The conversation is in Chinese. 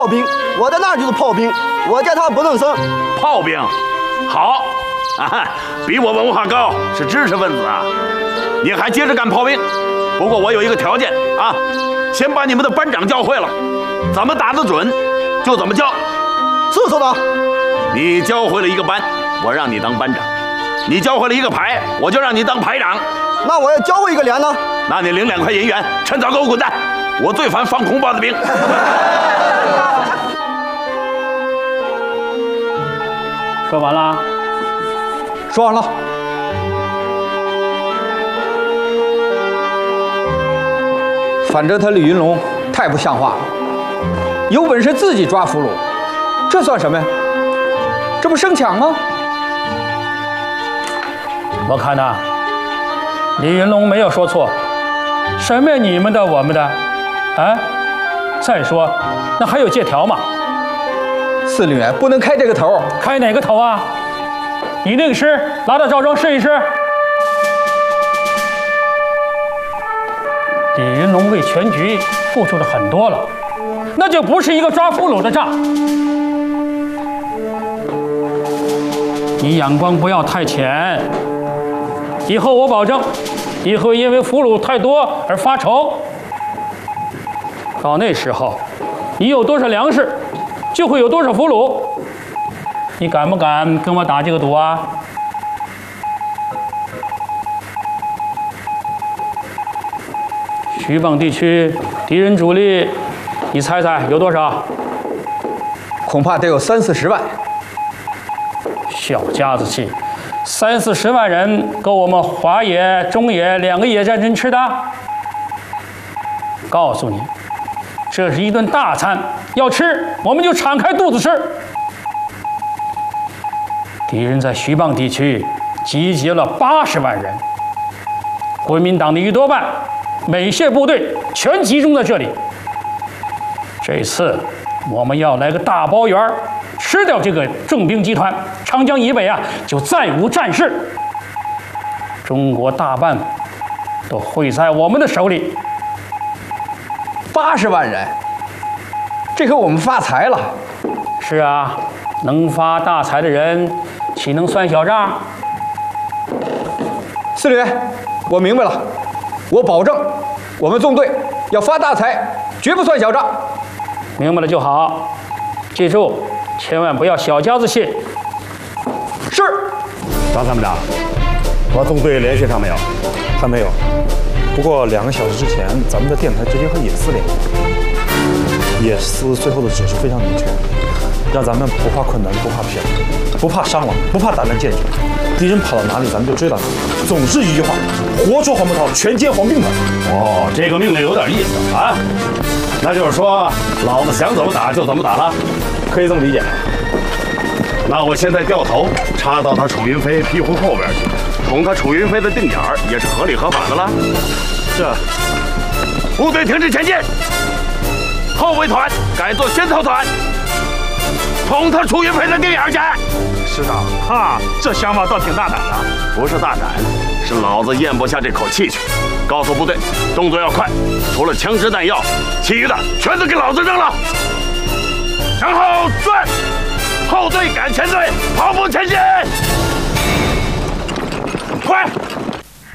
炮兵，我在那儿就是炮兵，我叫他不能生。 炮兵，好，啊，比我文化高，是知识分子啊！你还接着干炮兵？不过我有一个条件啊，先把你们的班长教会了，怎么打得准就怎么教。 是首长。 你教会了一个班，我让你当班长；你教会了一个排，我就让你当排长。 那我要教会一个连呢？ 那你领2块银元，趁早给我滚蛋！我最烦放红包的兵。 说完了？ 说完了。反正他李云龙太不像话了，有本事自己抓俘虏，这算什么呀？这不生抢吗？ 我看呐，李云龙没有说错，什么你们的我们的，啊？再说，那还有借条嘛？ 司令员不能开这个头。 开哪个头啊？你那个诗拿到赵庄试一试。李云龙为全局付出了很多了，那就不是一个抓俘虏的仗。你眼光不要太浅，以后我保证，你会因为俘虏太多而发愁。到那时候，你有多少粮食，就会有多少俘虏。你敢不敢跟我打这个赌啊？徐蚌地区敌人主力，你猜猜有多少？ 恐怕得有30-40万。 小家子气，30-40万人够我们华野、中野2个野战军吃的？告诉你，这是一顿大餐，要吃我们就敞开肚子吃。敌人在徐蚌地区集结了80万人，国民党的1多半，美械部队全集中在这里。这次我们要来个大包圆，吃掉这个重兵集团，长江以北啊就再无战事。中国大半都会在我们的手里。 80万人，这可我们发财了。 是啊，能发大财的人，岂能算小账？ 司令员，我明白了，我保证，我们纵队要发大财，绝不算小账。 明白了就好，记住，千万不要小家子气。 是。 张参谋长，我纵队联系上没有？ 还没有。不过2个小时之前，咱们的电台直接和野司联系，野司最后的指示非常明确，让咱们不怕困难，不怕骗，不怕伤亡，不怕打烂建筑，敌人跑到哪里，咱们就追到哪里。总之一句话，活捉黄波涛，全歼黄兵团。 哦，这个命令有点意思啊。那就是说，老子想怎么打就怎么打了， 可以这么理解。 那我现在掉头插到他楚云飞屁股后边去，捅他楚云飞的腚眼儿，也是合理合法的了。 是。 部队停止前进，后卫团改做先头团，捅他楚云飞的腚眼儿去。 师长，这想法倒挺大胆的。 不是大胆，是老子咽不下这口气去。告诉部队，动作要快，除了枪支弹药，其余的全都给老子扔了。向后转，后队赶前队，跑步前进，快！